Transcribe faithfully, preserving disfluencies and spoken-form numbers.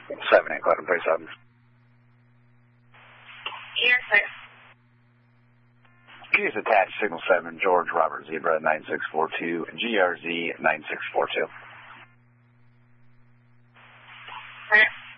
seven eight, Cloud three seven. Yes, sir. Keys attached, signal seven, George Robert Zebra nine six four two, G R Z nine six four two. Sir.